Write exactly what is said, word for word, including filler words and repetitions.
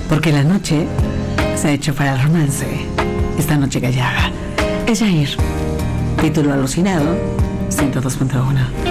Porque la noche se ha hecho para el romance. Esta noche callada. Es Yair. Título alucinado, ciento dos punto uno.